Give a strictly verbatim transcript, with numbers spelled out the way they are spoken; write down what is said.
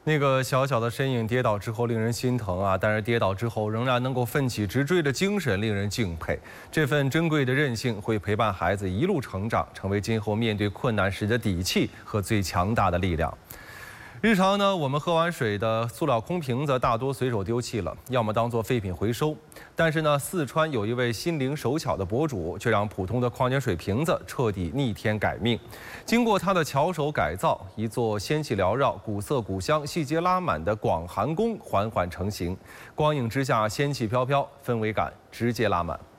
那个小小的身影跌倒之后令人心疼啊，但是跌倒之后仍然能够奋起直追的精神令人敬佩。这份珍贵的韧性会陪伴孩子一路成长，成为今后面对困难时的底气和最强大的力量。 日常呢，我们喝完水的塑料空瓶子大多随手丢弃了，要么当做废品回收。但是呢，四川有一位心灵手巧的博主，却让普通的矿泉水瓶子彻底逆天改命。经过他的巧手改造，一座仙气缭绕、古色古香、细节拉满的广寒宫缓缓成型。光影之下，仙气飘飘，氛围感直接拉满。